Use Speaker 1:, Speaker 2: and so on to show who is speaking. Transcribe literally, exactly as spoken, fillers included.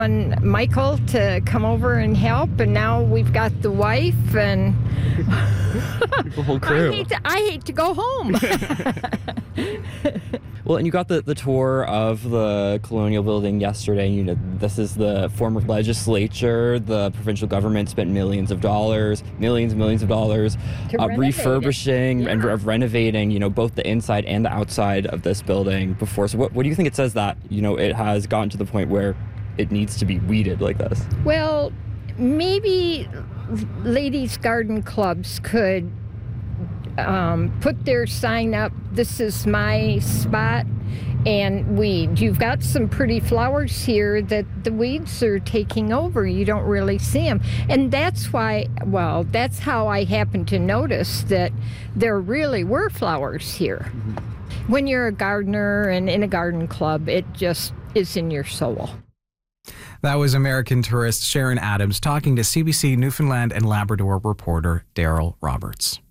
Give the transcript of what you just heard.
Speaker 1: And Michael to come over and help, and now we've got the wife and
Speaker 2: the whole crew.
Speaker 1: I hate to, I hate to go home.
Speaker 2: Well, and you got the, the tour of the Colonial Building yesterday. You know, this is the former legislature. The provincial government spent millions of dollars, millions and millions of dollars, uh, refurbishing yeah. and re- renovating, you know, both the inside and the outside of this building before. So what, what do you think it says that, you know, it has gotten to the point where it needs to be weeded like this?
Speaker 1: Well, maybe ladies' garden clubs could um, put their sign up, this is my spot, and weed. You've got some pretty flowers here that the weeds are taking over. You don't really see them. And that's why, well, that's how I happened to notice that there really were flowers here. Mm-hmm. When you're a gardener and in a garden club, it just is in your soul.
Speaker 3: That was American tourist Sharon Adams talking to C B C Newfoundland and Labrador reporter Daryl Roberts.